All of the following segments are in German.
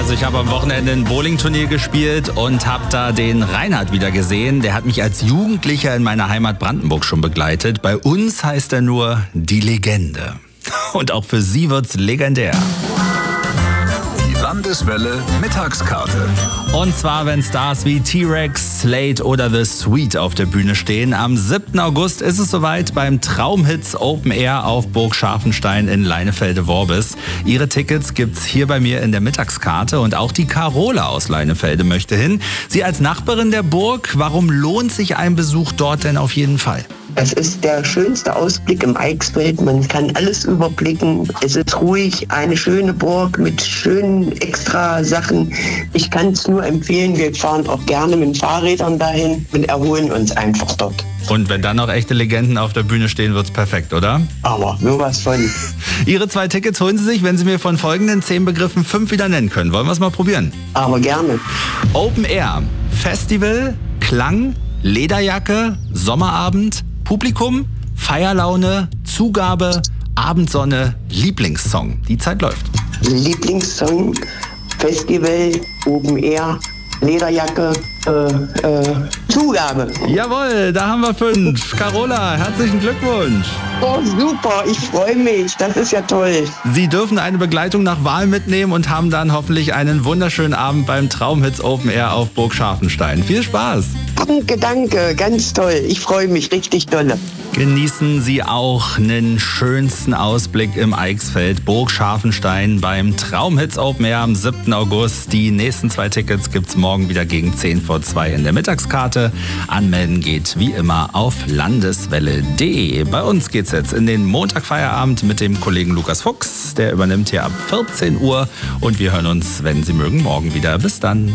Also ich habe am Wochenende ein Bowling-Turnier gespielt und habe da den Reinhard wieder gesehen. Der hat mich als Jugendlicher in meiner Heimat Brandenburg schon begleitet. Bei uns heißt er nur die Legende. Und auch für sie wird's legendär. Die Landeswelle Mittagskarte. Und zwar, wenn Stars wie T-Rex, Slade oder The Sweet auf der Bühne stehen. Am 7. August ist es soweit beim Traumhits Open Air auf Burg Scharfenstein in Leinefelde-Worbis. Ihre Tickets gibt's hier bei mir in der Mittagskarte und auch die Carola aus Leinefelde möchte hin. Sie als Nachbarin der Burg, warum lohnt sich ein Besuch dort denn auf jeden Fall? Es ist der schönste Ausblick im Eichsfeld. Man kann alles überblicken. Es ist ruhig, eine schöne Burg mit schönen Extra-Sachen. Ich kann es nur empfehlen. Wir fahren auch gerne mit den Fahrrädern dahin und erholen uns einfach dort. Und wenn dann noch echte Legenden auf der Bühne stehen, wird's perfekt, oder? Aber sowas von. Ihre 2 Tickets holen Sie sich, wenn Sie mir von folgenden 10 Begriffen 5 wieder nennen können. Wollen wir es mal probieren? Aber gerne. Open Air, Festival, Klang, Lederjacke, Sommerabend, Publikum, Feierlaune, Zugabe, Abendsonne, Lieblingssong. Die Zeit läuft. Lieblingssong, Festival, Open Air, Lederjacke, Zugabe. Jawohl, da haben wir 5. Carola, herzlichen Glückwunsch. Oh, super, ich freue mich. Das ist ja toll. Sie dürfen eine Begleitung nach Wahl mitnehmen und haben dann hoffentlich einen wunderschönen Abend beim Traumhits Open Air auf Burg Scharfenstein. Viel Spaß. Danke, ganz toll. Ich freue mich richtig dolle. Genießen Sie auch einen schönsten Ausblick im Eichsfeld, Burg Scharfenstein beim Traumhits Open Air am 7. August. Die nächsten 2 Tickets gibt's morgen wieder gegen 10 vor 2 in der Mittagskarte. Anmelden geht wie immer auf landeswelle.de. Bei uns geht's jetzt in den Montagfeierabend mit dem Kollegen Lukas Fuchs. Der übernimmt hier ab 14 Uhr und wir hören uns, wenn Sie mögen, morgen wieder. Bis dann.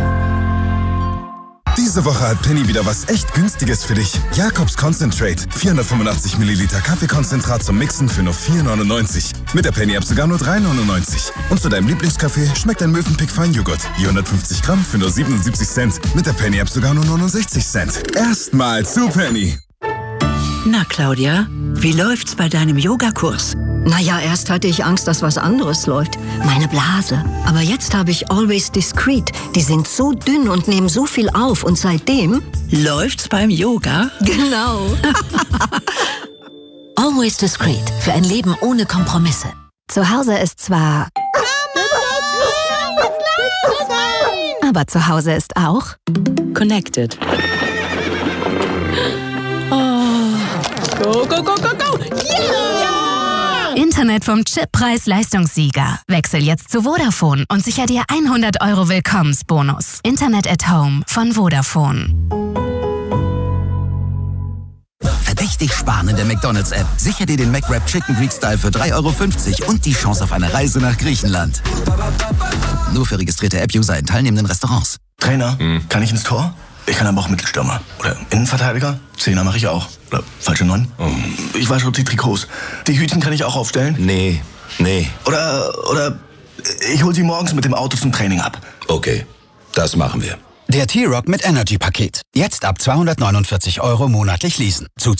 Diese Woche hat Penny wieder was echt Günstiges für dich. Jakobs Concentrate. 485 Milliliter Kaffeekonzentrat zum Mixen für nur 4,99. Mit der Penny-App sogar nur 3,99. Und zu deinem Lieblingskaffee schmeckt ein Mövenpick Feinjoghurt. Je 150 Gramm für nur 77 Cent. Mit der Penny-App sogar nur 69 Cent. Erstmal zu Penny. Na, Claudia, wie läuft's bei deinem Yogakurs? Naja, erst hatte ich Angst, dass was anderes läuft. Meine Blase. Aber jetzt habe ich Always Discreet. Die sind so dünn und nehmen so viel auf. Und seitdem... Läuft's beim Yoga? Genau. Always Discreet. Für ein Leben ohne Kompromisse. Zu Hause ist zwar... Aber zu Hause ist auch... Connected. Go, go, go, go, go! Yeah! Internet vom Chippreis-Leistungssieger. Wechsel jetzt zu Vodafone und sicher dir 100 € Willkommensbonus. Internet at Home von Vodafone. Verdächtig sparen in der McDonald's-App. Sicher dir den McWrap Chicken Greek Style für 3,50 € und die Chance auf eine Reise nach Griechenland. Nur für registrierte App-User in teilnehmenden Restaurants. Trainer, kann ich ins Tor? Ich kann aber auch Mittelstürmer. Oder Innenverteidiger? Zehner mache ich auch. Oder falsche 9? Ich weiß schon die Trikots. Die Hütchen kann ich auch aufstellen? Nee. Oder ich hol sie morgens mit dem Auto zum Training ab. Okay, das machen wir. Der T-Rock mit Energy-Paket. Jetzt ab 249 € monatlich leasen.